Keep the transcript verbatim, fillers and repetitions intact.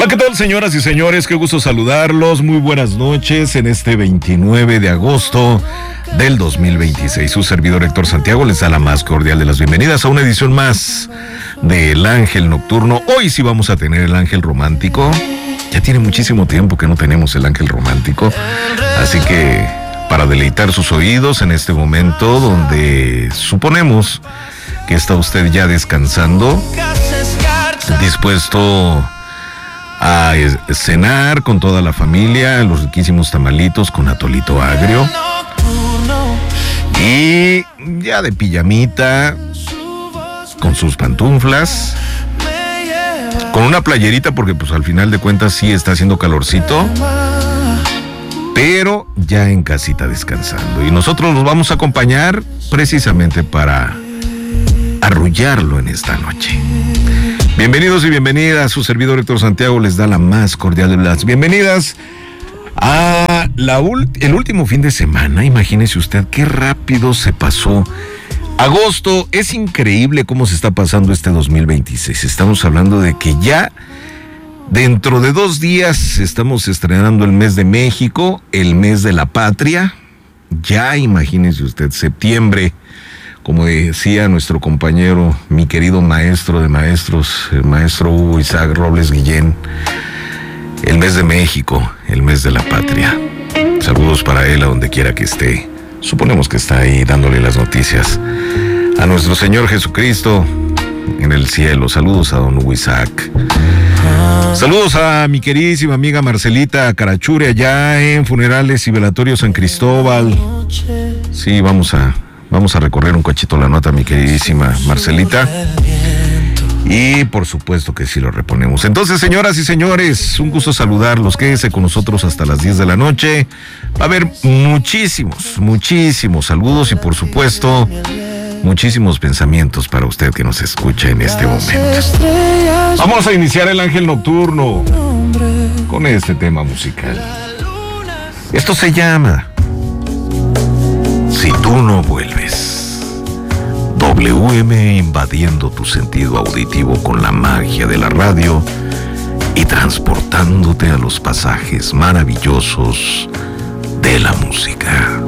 Hola, ¿qué tal, señoras y señores? Qué gusto saludarlos. Muy buenas noches en este veintinueve de agosto del dos mil veintiséis. Su servidor Héctor Santiago les da la más cordial de las bienvenidas a una edición más de El Ángel Nocturno. Hoy sí vamos a tener el Ángel Romántico. Ya tiene muchísimo tiempo que no tenemos el Ángel Romántico, así que para deleitar sus oídos en este momento donde suponemos que está usted ya descansando, dispuesto a cenar con toda la familia, los riquísimos tamalitos con atolito agrio, y ya de pijamita, con sus pantuflas, con una playerita, porque pues al final de cuentas sí está haciendo calorcito, pero ya en casita descansando. Y nosotros los vamos a acompañar precisamente para arrullarlo en esta noche. Bienvenidos y bienvenidas. Su servidor Héctor Santiago les da la más cordial de las bienvenidas a la ult- el último fin de semana. Imagínese usted qué rápido se pasó agosto. Es increíble cómo se está pasando este dos mil veintiséis. Estamos hablando de que ya dentro de dos días estamos estrenando el mes de México, el mes de la patria. Ya imagínese usted, septiembre. Como decía nuestro compañero, mi querido maestro de maestros, el maestro Hugo Isaac Robles Guillén, el mes de México, el mes de la patria. Saludos para él a donde quiera que esté. Suponemos que está ahí dándole las noticias a nuestro Señor Jesucristo en el cielo. Saludos a don Hugo Isaac. Saludos a mi queridísima amiga Marcelita Carachure allá en Funerales y Velatorio San Cristóbal. Sí, vamos a... Vamos a recorrer un cachito la nota, mi queridísima Marcelita. Y por supuesto que sí lo reponemos. Entonces, señoras y señores, un gusto saludarlos. Quédense con nosotros hasta las diez de la noche. Va a haber muchísimos, muchísimos saludos y por supuesto, muchísimos pensamientos para usted que nos escucha en este momento. Vamos a iniciar el Ángel Nocturno con este tema musical. Esto se llama Si tú no vuelves. W M invadiendo tu sentido auditivo con la magia de la radio y transportándote a los pasajes maravillosos de la música.